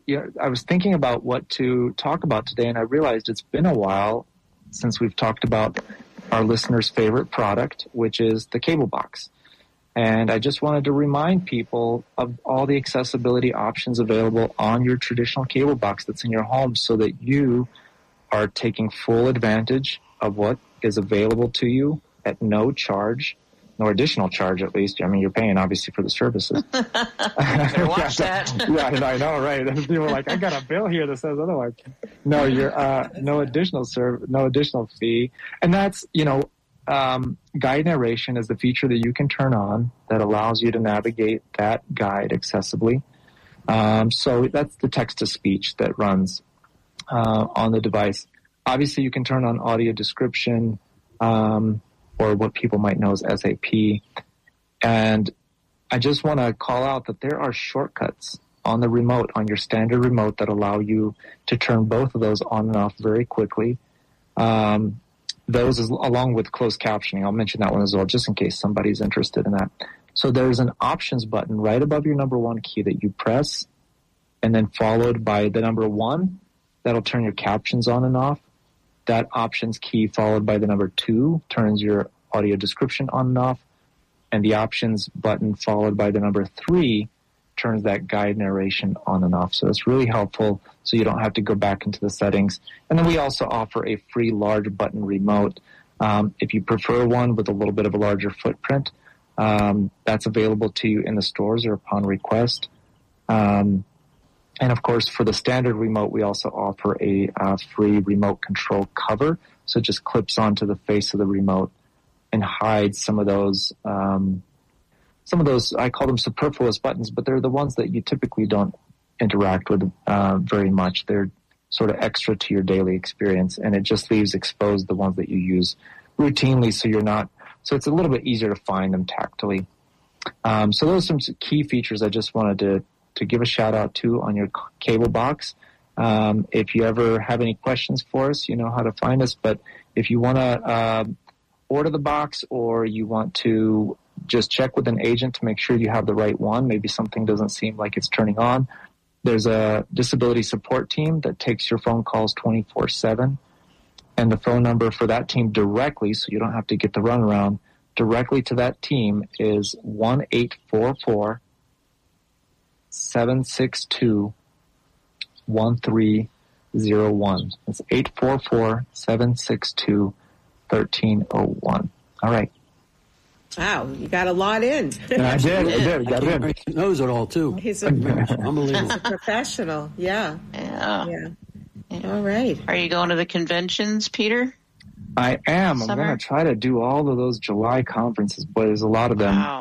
I was thinking about what to talk about today, and I realized it's been a while since we've talked about our listeners' favorite product, which is the cable box. And I just wanted to remind people of all the accessibility options available on your traditional cable box that's in your home so that you are taking full advantage of what is available to you at no charge, no additional charge at least. I mean, you're paying obviously for the services. Better watch that. Yeah, I know, right? People are like, I got a bill here that says otherwise. No, you're no additional fee. And that's, guide narration is the feature that you can turn on that allows you to navigate that guide accessibly. So that's the text-to-speech that runs on the device. Obviously, you can turn on audio description, or what people might know as SAP. And I just want to call out that there are shortcuts on the remote, on your standard remote, that allow you to turn both of those on and off very quickly. Those is along with closed captioning. I'll mention that one as well, just in case somebody's interested in that. So there's an options button right above your number 1 key that you press, and then followed by the number 1. That'll turn your captions on and off. That options key followed by the number 2 turns your audio description on and off. And the options button followed by the number 3 turns that guide narration on and off. So it's really helpful so you don't have to go back into the settings. And then we also offer a free large button remote. If you prefer one with a little bit of a larger footprint, that's available to you in the stores or upon request. And of course, for the standard remote, we also offer a free remote control cover. So it just clips onto the face of the remote and hides some of those, I call them superfluous buttons, but they're the ones that you typically don't interact with very much. They're sort of extra to your daily experience, and it just leaves exposed the ones that you use routinely, so it's a little bit easier to find them tactily. So those are some key features I just wanted to give a shout out to on your cable box. If you ever have any questions for us, you know how to find us, but if you want to order the box, or you want to just check with an agent to make sure you have the right one, maybe something doesn't seem like it's turning on, there's a disability support team that takes your phone calls 24/7, and the phone number for that team directly, so you don't have to get the runaround, directly to that team is 1-844-762-1301. That's 844-762-1301. All right. Wow, you got a lot in. Yeah, I did. Got it in. He knows it all, too. He's Unbelievable. a professional. Yeah. All right. Are you going to the conventions, Peter? I am. Summer? I'm going to try to do all of those July conferences, but there's a lot of them. Wow.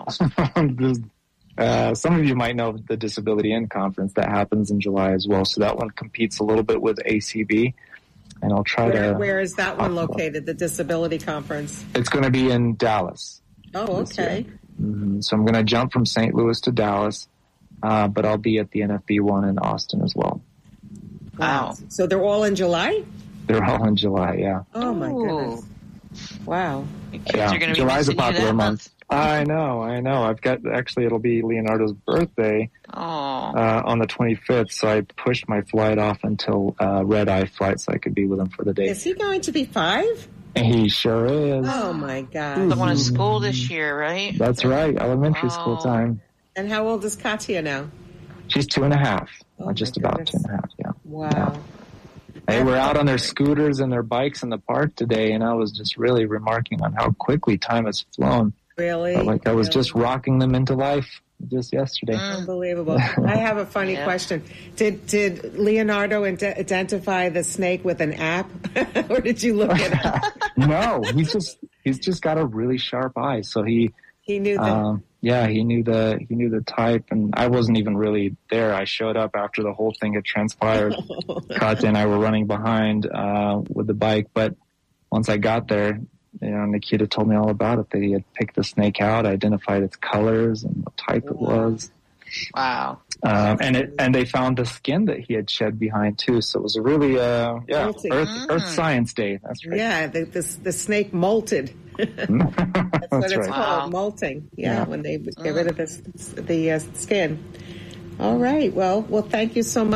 Some of you might know the Disability In conference that happens in July as well. So that one competes a little bit with ACB. And I'll try to... Where is that one located, the Disability Conference? It's going to be in Dallas. Oh, okay. Mm-hmm. So I'm going to jump from St. Louis to Dallas, but I'll be at the NFB one in Austin as well. Wow. So they're all in July? They're all in July, yeah. Oh, my goodness. Wow. Your kids are going to be July's a missing you popular that month. I know. It'll be Leonardo's birthday on the 25th, so I pushed my flight off until red-eye flight so I could be with him for the day. Is he going to be 5? He sure is. Oh, my God. The one in school this year, right? That's right, elementary school time. And how old is Katya now? She's 2.5. Oh, just about 2.5, yeah. Wow. Yeah. They were out on their scooters and their bikes in the park today, and I was just really remarking on how quickly time has flown. Really? I was just rocking them into life just yesterday. Unbelievable. I have a funny question. Did Leonardo identify the snake with an app, or did you look it up? No, he's just got a really sharp eye, so he knew that. He knew the type, and I wasn't even really there. I showed up after the whole thing had transpired. Katya and I were running behind with the bike, but once I got there, Nikita told me all about it. That he had picked the snake out, identified its colors and what type it was. Wow. And they found the skin that he had shed behind too. So it was a really Earth Science Day. That's right. Yeah, the snake molted. That's what it's called, molting. Yeah, when they get rid of the skin. All right. Well, thank you so much.